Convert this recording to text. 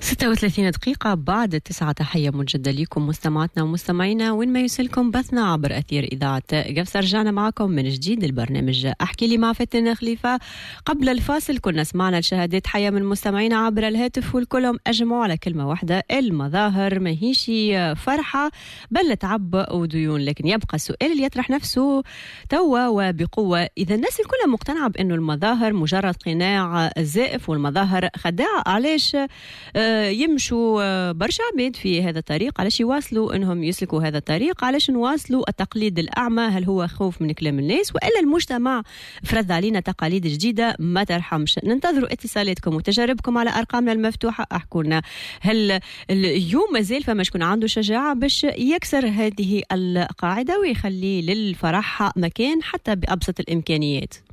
36 دقيقة بعد 9. تحية مجددة لكم مستمعاتنا ومستمعينا وين ما يوصلكم بثنا عبر أثير إذاعة قفصة. رجعنا معكم من جديد البرنامج أحكي لي مع فتن خليفة. قبل الفاصل كنا سمعنا الشهادات حية من مستمعينا عبر الهاتف والكلهم أجمعوا على كلمة واحدة: المظاهر ما هيش فرحة بل تعب وديون. لكن يبقى السؤال اللي يطرح نفسه توا وبقوة: إذا الناس الكل مقتنعة بأنه المظاهر مجرد قناع زائف والمظاهر خداعة، علاش يمشوا برشا عباد في هذا الطريق؟ علاش يواصلوا انهم يسلكوا هذا الطريق؟ علاش نواصلوا التقليد الاعمى؟ هل هو خوف من كلام الناس والا المجتمع فرض علينا تقاليد جديده ما ترحمش؟ ننتظروا اتصالاتكم وتجاربكم على ارقامنا المفتوحه. احكوا لنا هل اليوم مازال فما شكون عنده شجاعه باش يكسر هذه القاعده ويخلي للفرح مكان حتى بابسط الامكانيات؟